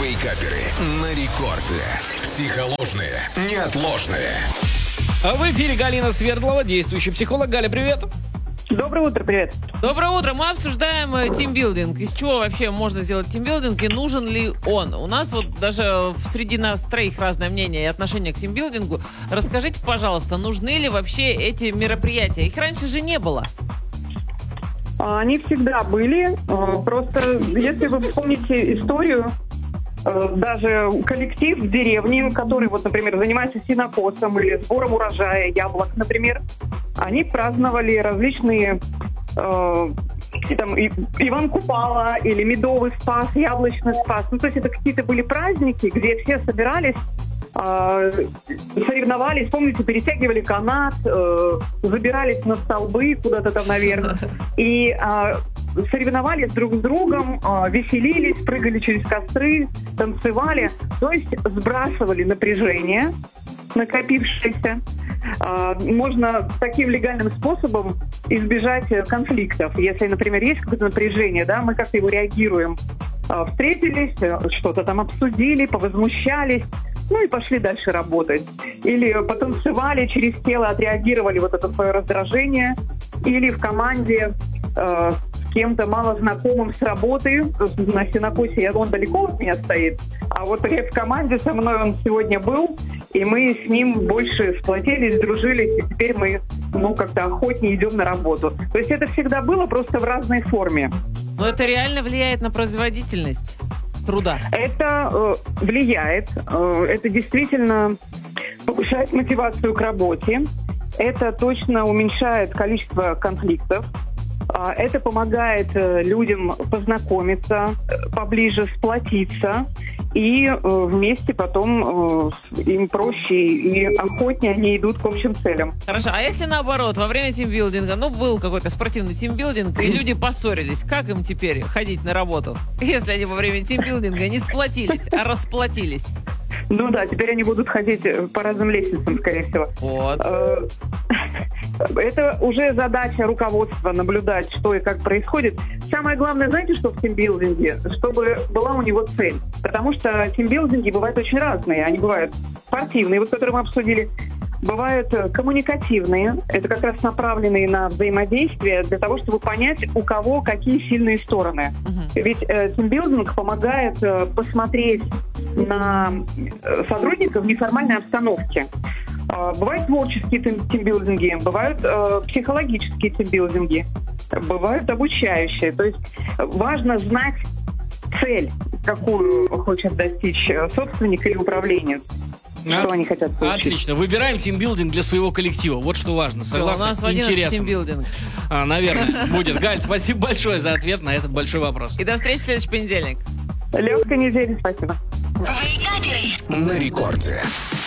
Вейкаперы на рекорде. Психоложные, неотложные. В эфире Галина Свердлова, действующий психолог. Галя, привет. Доброе утро, привет. Доброе утро. Мы обсуждаем тимбилдинг. Из чего вообще можно сделать тимбилдинг и нужен ли он? У нас вот даже среди нас троих разное мнение и отношение к тимбилдингу. Расскажите, пожалуйста, нужны ли вообще эти мероприятия? Их раньше же не было. Они всегда были. Просто, если вы вспомните историю, даже коллектив в деревне, который, вот, например, занимается сенокосом или сбором урожая яблок, например, они праздновали различные Иван Купала или Медовый Спас, Яблочный Спас. Ну, то есть это какие-то были праздники, где все собирались, соревновались, помните, перетягивали канат, забирались на столбы куда-то там наверх и соревновались друг с другом, веселились, прыгали через костры, танцевали, то есть сбрасывали напряжение накопившееся. Можно таким легальным способом избежать конфликтов. Если, например, есть какое-то напряжение, да, мы как-то его реагируем. Встретились, что-то там обсудили, повозмущались, ну и пошли дальше работать. Или потанцевали, через тело отреагировали вот это свое раздражение. Или в команде с кем-то малознакомым с работы, на сенокосе он далеко от меня стоит, а вот в команде со мной он сегодня был, и мы с ним больше сплотились, дружились, и теперь мы, как-то охотнее идем на работу. То есть это всегда было, просто в разной форме. Но это реально влияет на производительность труда? Это влияет. Это действительно повышает мотивацию к работе. Это точно уменьшает количество конфликтов. Это помогает людям познакомиться поближе, сплотиться, и вместе потом им проще и охотнее они идут к общим целям. Хорошо, а если наоборот, во время тимбилдинга, был какой-то спортивный тимбилдинг, и люди поссорились, как им теперь ходить на работу, если они во время тимбилдинга не сплотились, а расплотились? Ну да, теперь они будут ходить по разным лестницам, скорее всего. Вот. Это уже задача руководства наблюдать, что и как происходит. Самое главное, знаете, что в тимбилдинге? Чтобы была у него цель. Потому что тимбилдинги бывают очень разные. Они бывают спортивные, которые мы обсудили. Бывают коммуникативные. Это как раз направленные на взаимодействие для того, чтобы понять, у кого какие сильные стороны. Ведь тимбилдинг помогает посмотреть на сотрудников в неформальной обстановке. Бывают творческие тимбилдинги, бывают психологические тимбилдинги, бывают обучающие. То есть важно знать цель, какую хочет достичь собственник или управленец. Что они хотят получить. Отлично. Выбираем тимбилдинг для своего коллектива. Вот что важно. Согласно у нас в 11 тимбилдинг. Наверное, будет. Галь, спасибо большое за ответ на этот большой вопрос. И до встречи в следующий понедельник. Легкой недели, спасибо. На рекорде.